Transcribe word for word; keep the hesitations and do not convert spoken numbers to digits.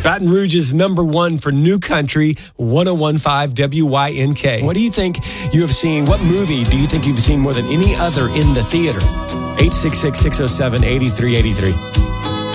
Baton Rouge is number one for New Country, one oh one point five W Y N K. What do you think you have seen? What movie do you think you've seen more than any other in the theater? eight six six, six oh seven, eight three eight three.